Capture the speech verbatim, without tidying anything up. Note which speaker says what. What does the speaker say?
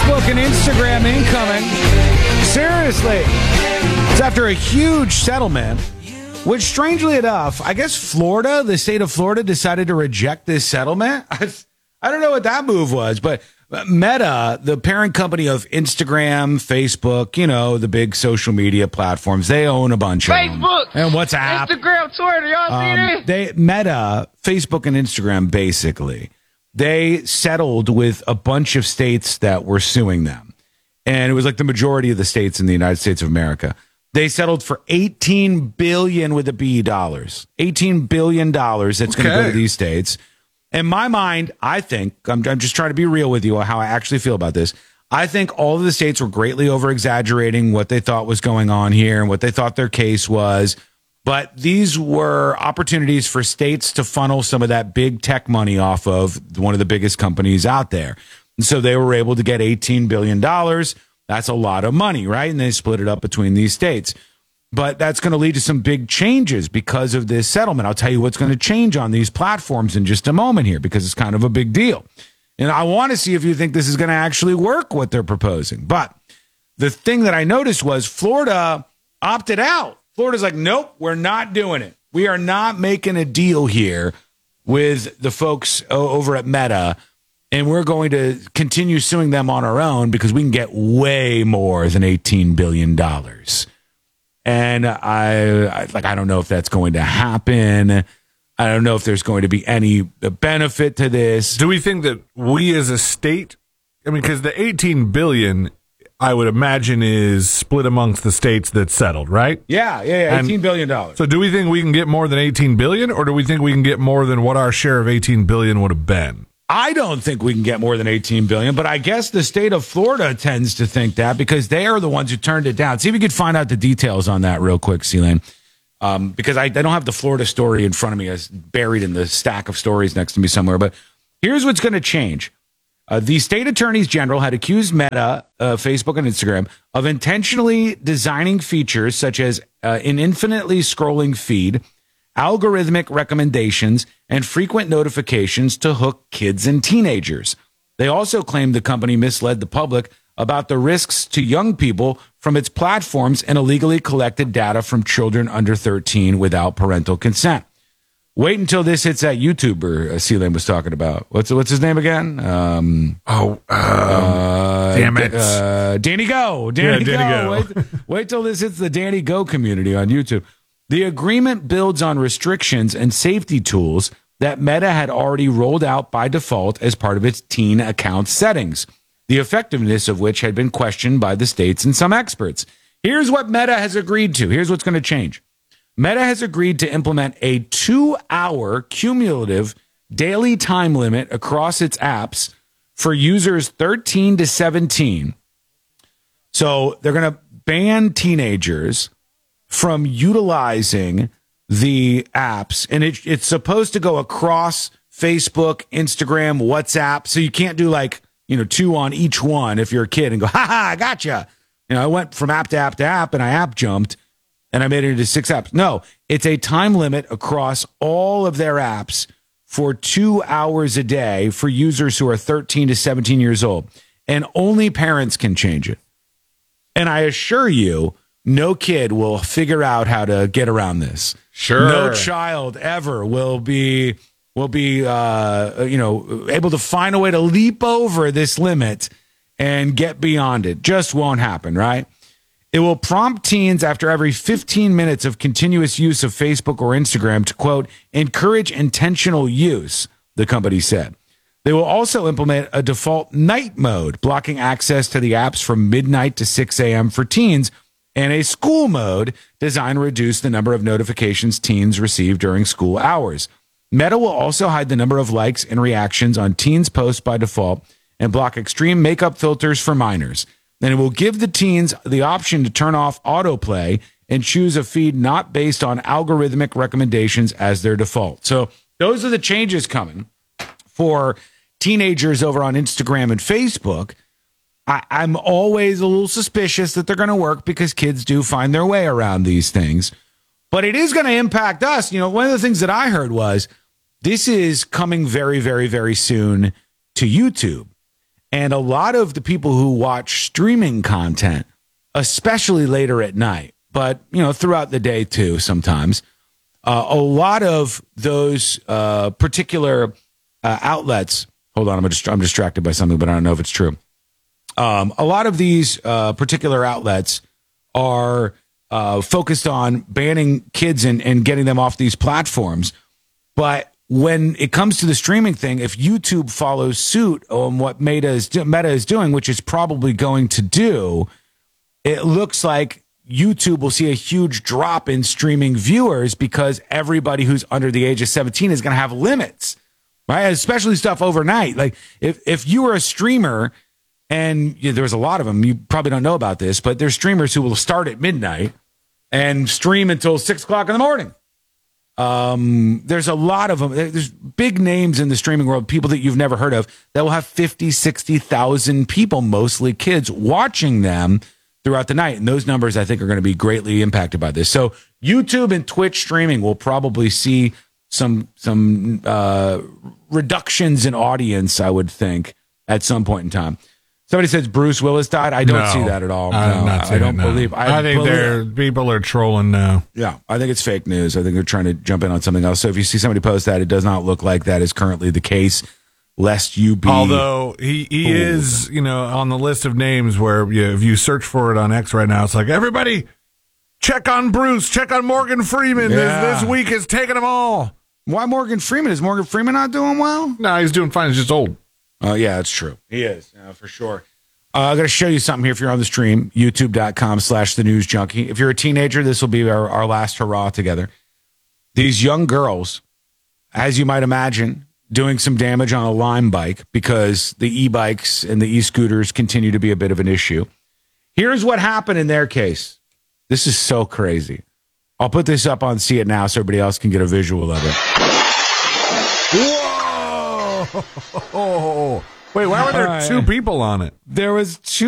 Speaker 1: Facebook and Instagram incoming. Seriously. It's after a huge settlement, which strangely enough, I guess Florida, the state of Florida, decided to reject this settlement. I don't know what that move was, but Meta, the parent company of Instagram, Facebook, you know, the big social media platforms, they own a bunch
Speaker 2: Facebook,
Speaker 1: of them. And WhatsApp.
Speaker 2: Instagram, Twitter, y'all
Speaker 1: um,
Speaker 2: see this?
Speaker 1: They, Meta, Facebook and Instagram, basically, they settled with a bunch of states that were suing them. And it was like the majority of the states in the United States of America. They settled for eighteen billion dollars with a B dollars. eighteen billion dollars that's okay. going to go to these states. In my mind, I think, I'm, I'm just trying to be real with you on how I actually feel about this. I think all of the states were greatly over-exaggerating what they thought was going on here and what they thought their case was. But these were opportunities for states to funnel some of that big tech money off of one of the biggest companies out there. And so they were able to get eighteen billion dollars. That's a lot of money, right? And they split it up between these states. But that's going to lead to some big changes because of this settlement. I'll tell you what's going to change on these platforms in just a moment here, because it's kind of a big deal. And I want to see if you think this is going to actually work, what they're proposing. But the thing that I noticed was Florida opted out. Florida's like, nope, we're not doing it. We are not making a deal here with the folks over at Meta, and we're going to continue suing them on our own because we can get way more than eighteen billion dollars. And I, I like I don't know if that's going to happen. I don't know if there's going to be any benefit to this.
Speaker 3: Do we think that we as a state, I mean, because the eighteen billion dollars, I would imagine, is split amongst the states that settled, right?
Speaker 1: Yeah, yeah, yeah, eighteen billion dollars.
Speaker 3: So do we think we can get more than eighteen billion dollars, or do we think we can get more than what our share of eighteen billion dollars would have been?
Speaker 1: I don't think we can get more than eighteen billion dollars, but I guess the state of Florida tends to think that because they are the ones who turned it down. See if you could find out the details on that real quick, C-Lane, um, because I, I don't have the Florida story in front of me. It's buried in the stack of stories next to me somewhere. But here's what's going to change. Uh, the state attorneys general had accused Meta, uh, Facebook and Instagram of intentionally designing features such as uh, an infinitely scrolling feed, algorithmic recommendations, and frequent notifications to hook kids and teenagers. They also claimed the company misled the public about the risks to young people from its platforms and illegally collected data from children under thirteen without parental consent. Wait until this hits that YouTuber uh, C-Lane was talking about. What's what's his name again? Um,
Speaker 3: oh, um,
Speaker 1: uh,
Speaker 3: damn it.
Speaker 1: Uh, Danny Go. Danny,
Speaker 3: yeah, Danny
Speaker 1: Go.
Speaker 3: Go.
Speaker 1: wait, wait till this hits the Danny Go community on YouTube. The agreement builds on restrictions and safety tools that Meta had already rolled out by default as part of its teen account settings, the effectiveness of which had been questioned by the states and some experts. Here's what Meta has agreed to. Here's what's going to change. Meta has agreed to implement a two-hour cumulative daily time limit across its apps for users thirteen to seventeen. So they're going to ban teenagers from utilizing the apps, and it, it's supposed to go across Facebook, Instagram, WhatsApp, so you can't do like, you know, two on each one if you're a kid and go, ha ha, I gotcha. You know, I went from app to app to app, and I app jumped, and I made it into six apps. No, it's a time limit across all of their apps for two hours a day for users who are thirteen to seventeen years old, and only parents can change it. And I assure you, no kid will figure out how to get around this.
Speaker 3: Sure.
Speaker 1: No child ever will be will be uh, you know able to find a way to leap over this limit and get beyond it. Just won't happen, right? It will prompt teens after every fifteen minutes of continuous use of Facebook or Instagram to, quote, encourage intentional use, the company said. They will also implement a default night mode, blocking access to the apps from midnight to six a.m. for teens, and a school mode designed to reduce the number of notifications teens receive during school hours. Meta will also hide the number of likes and reactions on teens' posts by default and block extreme makeup filters for minors. Then it will give the teens the option to turn off autoplay and choose a feed not based on algorithmic recommendations as their default. So those are the changes coming for teenagers over on Instagram and Facebook. I, I'm always a little suspicious that they're going to work because kids do find their way around these things. But it is going to impact us. You know, one of the things that I heard was this is coming very, very, very soon to YouTube. And a lot of the people who watch streaming content, especially later at night, but, you know, throughout the day too, sometimes, uh, a lot of those uh, particular uh, outlets, hold on, I'm, just, I'm distracted by something, but I don't know if it's true. Um, a lot of these uh, particular outlets are uh, focused on banning kids and, and getting them off these platforms. But when it comes to the streaming thing, if YouTube follows suit on what Meta is, Meta is doing, which is probably going to do, it looks like YouTube will see a huge drop in streaming viewers because everybody who's under the age of seventeen is going to have limits, right? Especially stuff overnight. Like if, if you were a streamer, and you know, there's a lot of them, you probably don't know about this, but there's streamers who will start at midnight and stream until six o'clock in the morning. Um, there's a lot of them. There's big names in the streaming world, people that you've never heard of, that will have fifty, sixty thousand people, mostly kids, watching them throughout the night. And those numbers, I think, are going to be greatly impacted by this. So YouTube and Twitch streaming will probably see some, some, uh, reductions in audience, I would think, at some point in time. Somebody says Bruce Willis died. I don't
Speaker 3: No,
Speaker 1: see that at all.
Speaker 3: I'm
Speaker 1: No,
Speaker 3: not
Speaker 1: I
Speaker 3: seeing
Speaker 1: don't
Speaker 3: it, no.
Speaker 1: believe. I,
Speaker 3: I think
Speaker 1: believe,
Speaker 3: they're people are trolling now.
Speaker 1: Yeah, I think it's fake news. I think they're trying to jump in on something else. So if you see somebody post that, it does not look like that is currently the case. Lest you be.
Speaker 3: Although he, he
Speaker 1: fooled.
Speaker 3: is, you know, on the list of names where you, if you search for it on X right now, it's like, everybody check on Bruce, check on Morgan Freeman.
Speaker 1: Yeah.
Speaker 3: This, this week is taking them all.
Speaker 1: Why Morgan Freeman? Is Morgan Freeman not doing well?
Speaker 3: No, he's doing fine. He's just old.
Speaker 1: Oh, yeah, it's true. He is, yeah, for sure. Uh, I'm going to show you something here if you're on the stream, youtube.com slash the news junkie. If you're a teenager, this will be our, our last hurrah together. These young girls, as you might imagine, doing some damage on a Lime bike because the e-bikes and the e-scooters continue to be a bit of an issue. Here's what happened in their case. This is so crazy. I'll put this up on See It Now so everybody else can get a visual of it.
Speaker 3: Whoa! Wait, why were there
Speaker 1: All right.
Speaker 3: two people on it?
Speaker 1: There was two